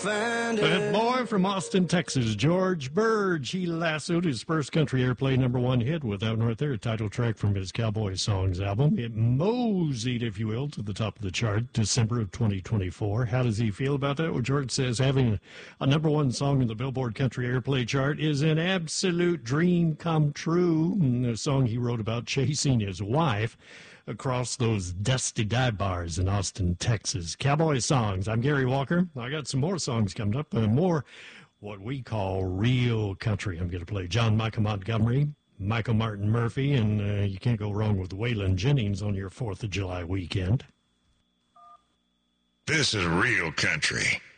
find it. That boy from Austin, Texas, George Burge, he lassoed his first country airplay #1 hit with Out North There, title track from his Cowboy Songs album. It moseyed, if you will, to the top of the chart, December of 2024. How does he feel about that? Well, George says having a #1 song in the Billboard Country Airplay chart is an absolute dream come true. And a song he wrote about chasing his wife across those dusty dive bars in Austin, Texas. Cowboy Songs. I'm Gary Walker. I got some more songs coming up, and more what we call real country. I'm going to play John Michael Montgomery, Michael Martin Murphey, and you can't go wrong with Waylon Jennings on your 4th of July weekend. This is real country.